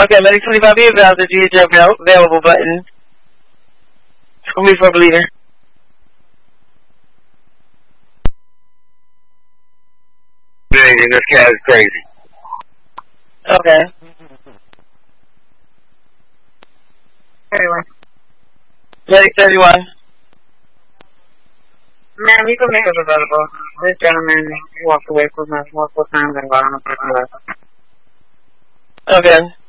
Okay, Medic 25, be available to hit your available button. School me for a bleeder. Dang, this cat is crazy. Okay. 31. Medic 31. Ma'am, you can make it available. This gentleman walked away from us multiple times and got on the parking lot. Okay.